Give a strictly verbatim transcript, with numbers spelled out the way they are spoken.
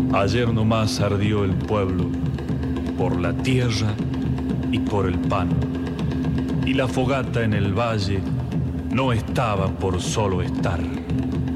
Ayer nomás ardió el pueblo por la tierra y por el pan. Y la fogata en el valle no estaba por solo estar.